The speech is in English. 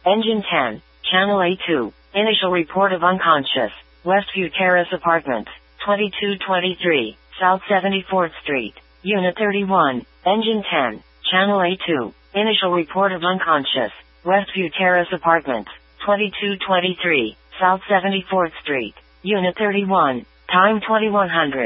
Engine 10, Channel A2, initial report of unconscious, Westview Terrace Apartments, 2223, South 74th Street, Unit 31, Engine 10, Channel A2, initial report of unconscious, Westview Terrace Apartments, 2223, South 74th Street, Unit 31, time 2100.